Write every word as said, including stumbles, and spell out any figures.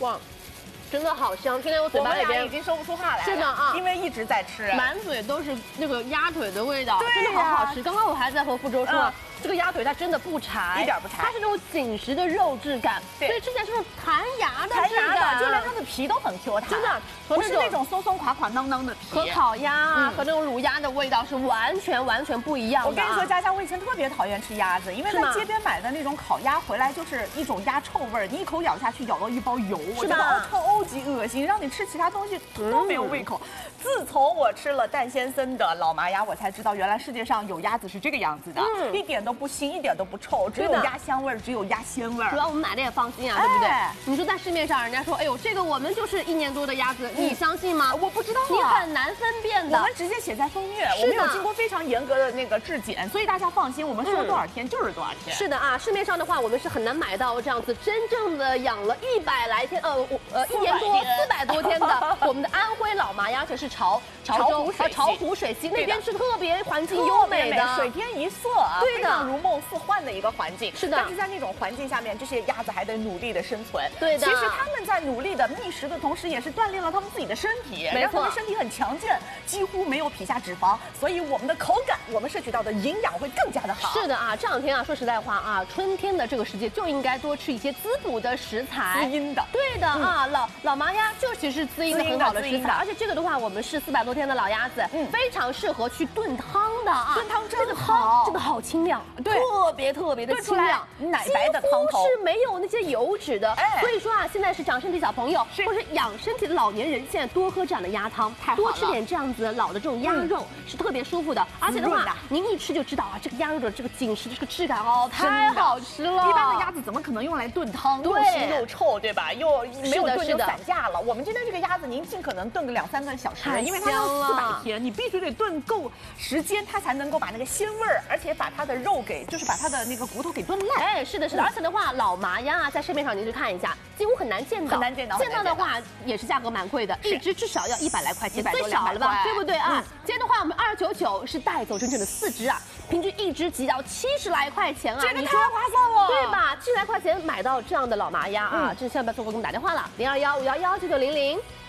哇，真的好香！现在我嘴巴里边已经说不出话来了。 是的啊， 因为一直在吃， 满嘴都是那个鸭腿的味道，真的好好吃。刚刚我还在和福州说。 这个鸭腿它真的不柴， 一点不柴， 它是那种紧实的肉质感，所以吃起来是那种弹牙的质感， 就连它的皮都很 Q 弹， 真的不是那种松松垮垮、囔囔的皮。 和烤鸭啊，和那种卤鸭的味道是完全完全不一样的。 我跟你说，佳佳，我以前特别讨厌吃鸭子，因为在街边买的那种烤鸭回来就是一种鸭臭味儿，你一口咬下去咬到一包油，我觉得超级恶心，让你吃其他东西都没有胃口。自从我吃了蛋先生的老麻鸭，我才知道原来世界上有鸭子是这个样子的，一点都不腥，一点都不。 不臭，只有鸭香味儿，只有鸭鲜味儿。 主要我们买的也放心啊，对不对？你说在市面上，人家说，哎呦，这个我们就是一年多的鸭子，你相信吗？ 我不知道， 你很难分辨的。 我们直接写在封面，我们有经过非常严格的那个质检，所以大家放心，我们说多少天就是多少天。 是的啊，市面上的话，我们是很难买到这样子真正的养了一百来天，呃，呃，一年多四百多天的我们的安徽老麻鸭，而且是潮潮州呃巢湖水系那边是特别环境优美的， 水天一色啊， 对的， 如梦似幻的一个环境。 是的， 但是在那种环境下面，这些鸭子还得努力的生存。 对的， 其实他们在努力的觅食的同时，也是锻炼了他们自己的身体，让他们身体很强健，几乎没有皮下脂肪，所以我们的口感，我们摄取到的营养会更加的好。 是的啊，这两天啊，说实在话啊，春天的这个时节就应该多吃一些滋补的食材， 滋阴的。 对的啊，老老麻鸭就其实是滋阴的很好的食材，而且这个的话，我们是四百多天的老鸭子，嗯，非常适合去炖汤的啊， 炖汤真的好，真的好清亮， 对， 特别特别的清亮， 奶白的汤头是没有那些油脂的，哎，所以说啊，现在是长身体小朋友或者养身体的老年人，现在多喝这样的鸭汤，多吃点这样子老的这种鸭肉是特别舒服的，而且的话，您一吃就知道啊，这个鸭肉的这个紧实的这个质感哦，太好吃了。 一般的鸭子怎么可能用来炖汤？又腥又臭，对吧？又没有炖就散架了。我们今天这个鸭子，您尽可能炖个两三个小时，因为它要四百天，你必须得炖够时间，它才能够把那个鲜味儿，而且把它的肉给，就是把它的那个骨头给炖烂。 哎，是的，是的。而且的话，老麻鸭啊，在市面上您去看一下，几乎很难见到， 很难见到。 见到的话也是价格蛮贵的，一只至少要一百来块钱，最少了吧，对不对啊？今天的话，我们二九九是带走整整的四只啊，平均一只只要七十来块钱啊， 这个太划算了， 对吧？七十来块钱买到这样的老麻鸭啊，这下面要做给我们打电话了，零二幺五幺幺九九零零。